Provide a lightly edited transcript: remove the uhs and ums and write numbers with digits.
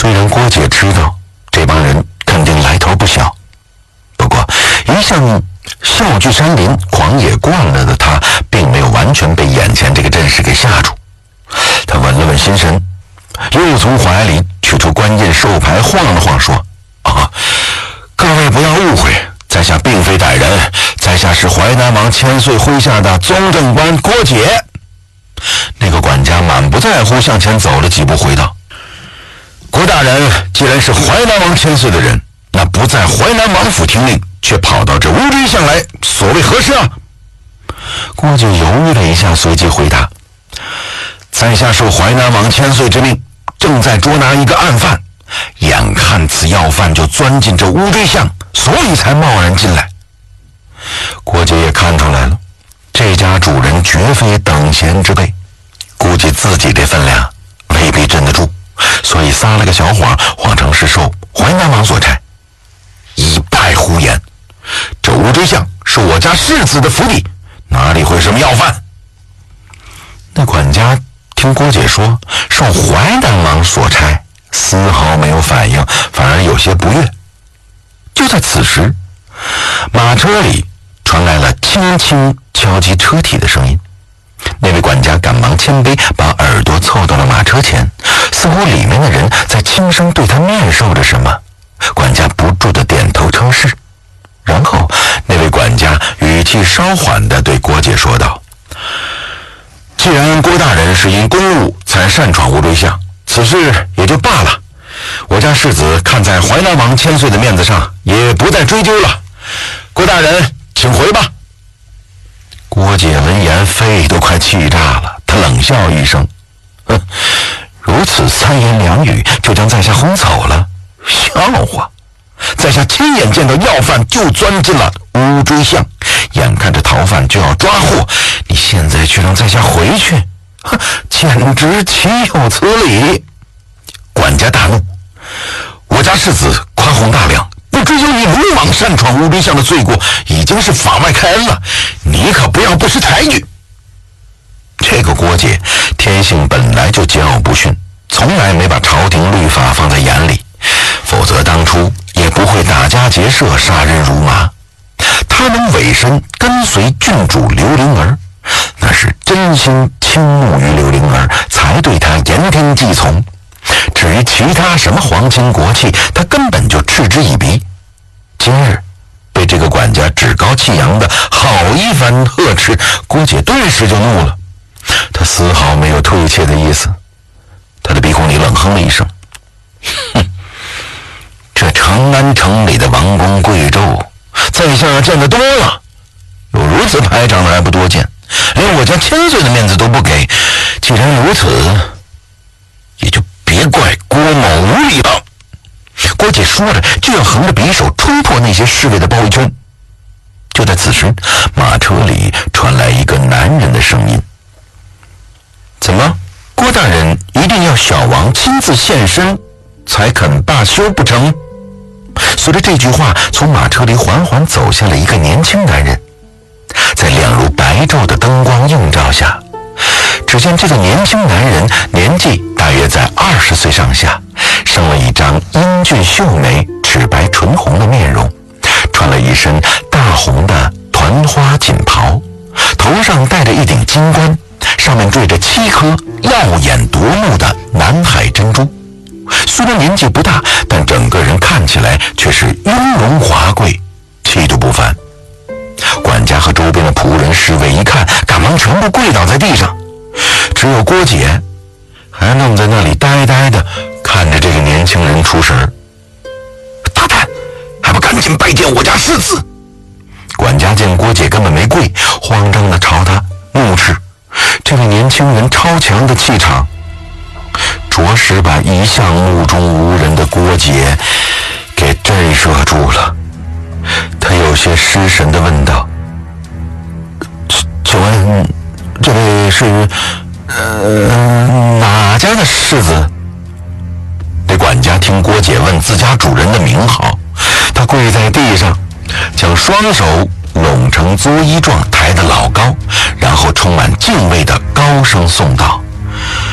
虽然郭姐知道这帮人肯定来头不小，不过一向笑聚山林、狂野惯了的他，并没有完全被眼前这个阵势给吓住。他稳了稳心神，又从怀里取出官印绶牌，晃了晃，说：“各位不要误会，在下并非歹人，在下是淮南王千岁麾下的宗正官郭姐。”那个管家满不在乎向前走了几步，回道：“郭大人既然是淮南王千岁的人，那不在淮南王府听令，却跑到这乌龟巷来，所谓何事啊？”郭姐犹豫了一下，随即回答：“在下受淮南王千岁之命，正在捉拿一个案犯，眼看此要犯就钻进这乌龟巷，所以才贸然进来。”郭姐也看出来了，这家主人绝非等闲之辈，估计自己这分量未必镇得住，所以撒了个小谎，谎称是受淮南王所差，一败胡言。这乌龟巷是我家世子的府邸，哪里会什么要犯？那管家听郭姐说受淮南王所差，丝毫没有反应，反而有些不悦。就在此时，马车里传来了轻轻敲击车体的声音。那位管家赶忙谦卑，把耳朵凑到了马车前，似乎里面的人在轻声对他面授着什么。管家不住地点头称是，然后那位管家语气稍缓地对郭姐说道：“既然郭大人是因公务才擅闯乌龟巷，此事也就罢了。我家世子看在淮南王千岁的面子上，也不再追究了。郭大人，请回吧。”郭姐闻言，肺都快气炸了，她冷笑一声：“如此三言两语就将在下轰走了？笑话！在下亲眼见到要犯就钻进了乌龟巷，眼看着逃犯就要抓获，你现在却让在下回去，简直岂有此理！”管家大怒：“我家世子宽宏大量，不追究你鲁莽擅闯乌龟巷的罪过，已经是法外开恩了，你可不要不识抬举。”这个郭姐天性本来就桀骜不驯，从来没把朝廷律法放在眼里，否则当初也不会打家劫舍，杀人如麻。他能委身跟随郡主刘灵儿，那是真心倾慕于刘灵儿，才对他言听计从。至于其他什么皇亲国戚，他根本就嗤之以鼻。今日被这个管家趾高气扬的好一番呵斥，郭姐顿时就怒了。她丝毫没有退怯的意思，她的鼻孔里冷哼了一声：“这长安城里的王公贵胄，在下见得多了，有如此排场的还不多见，连我家千岁的面子都不给。既然如此，也就别怪郭某无礼了。”郭姐说着，就要横着匕首冲破那些侍卫的包围圈。就在此时，马车里传来一个男人的声音：“怎么，郭大人一定要小王亲自现身才肯罢休不成？”随着这句话，从马车里缓缓走下了一个年轻男人。在亮如白昼的灯光映照下，只见这个年轻男人年纪大约在20岁上下，生了一张英俊秀美、齿白唇红的面容，穿了一身大红的团花锦袍，头上戴着一顶金冠，上面缀着7颗耀眼夺目的南海珍珠。虽然年纪不大，但整个人看起来却是雍容华贵，气度不凡。管家和周边的仆人侍卫一看，赶忙全部跪倒在地上，只有郭姐还愣在那里呆呆的看着这个年轻人出神。“大胆，还不赶紧拜见我家世子！”管家见郭姐根本没跪，慌张的朝他怒斥。这位年轻人超强的气场，着实把一向目中无人的郭姐给震慑住了。他有些失神地问道：“请问这位是哪家的世子？”那管家听郭姐问自家主人的名号，他跪在地上，将双手拢成作揖状抬得老高，然后充满敬畏地高声诵道：“